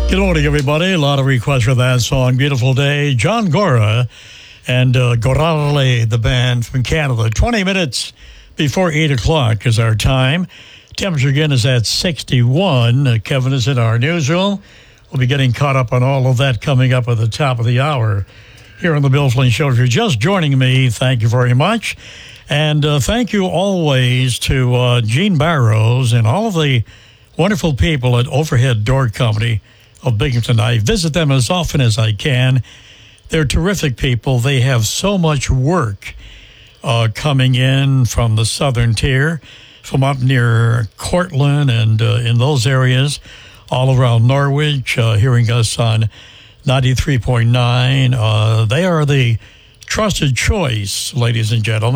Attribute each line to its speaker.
Speaker 1: Good morning, everybody. A lot of requests for that song, Beautiful Day. John Gora and Gorale, the band from Canada. 20 minutes before 8 o'clock is our time. Temperature again is at 61. Kevin is in our newsroom. We'll be getting caught up on all of that coming up at the top of the hour here on the Bill Flynn Show. If you're just joining me, thank you very much. And thank you always to Gene Barrows and all of the wonderful people at Overhead Door Company of Binghamton. I visit them as often as I can. They're terrific people. They have so much work coming in from the southern tier, from up near Cortland and in those areas, all around Norwich, hearing us on 93.9. They are the trusted choice, ladies and gentlemen.